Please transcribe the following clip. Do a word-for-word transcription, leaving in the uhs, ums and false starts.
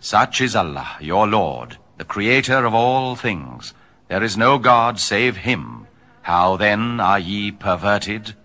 Such is Allah, your Lord, the Creator of all things. There is no God save Him. How then are ye perverted?